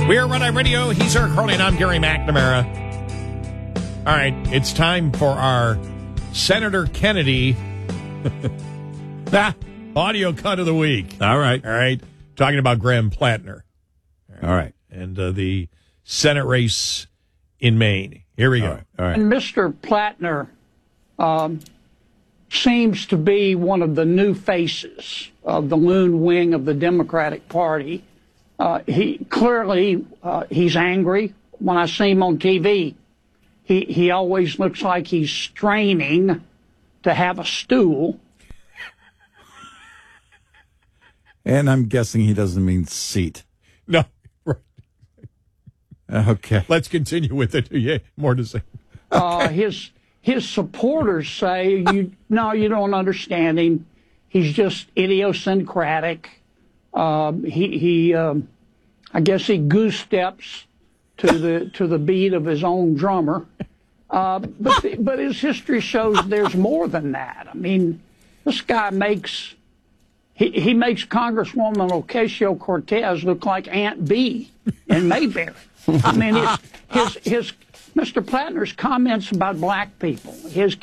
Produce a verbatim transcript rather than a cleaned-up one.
We are Red Eye Radio. He's Eric Harley, and I'm Gary McNamara. All right, it's time for our Senator Kennedy ah, audio cut of the week. All right. All right. Talking about Graham Plattner. All right. All right. And uh, the Senate race in Maine. Here we go. All right. All right. And Mister Plattner um, seems to be one of the new faces of the loon wing of the Democratic Party. Uh, he clearly uh, he's angry. When I see him on T V, he he always looks like he's straining to have a stool. And I'm guessing he doesn't mean seat. No. Okay. Let's continue with it. Yeah, more to say. Uh, his his supporters say, "You no, you don't understand him. He's just idiosyncratic. Uh, he he, um, I guess he goose steps to the to the beat of his own drummer. Uh, but the, but his history shows there's more than that. I mean, this guy makes he he makes Congresswoman Ocasio-Cortez look like Aunt Bee in Mayberry. I mean, his his, his Mister Plattner's comments about black people, his